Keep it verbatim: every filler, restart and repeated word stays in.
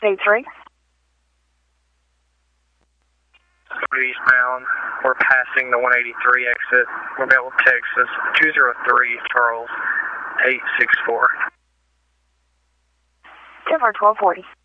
eighty-three. Eastbound, we're passing the one eighty-three exit, Mobile, Texas, two zero three, Charles, eight six four. Denver twelve forty.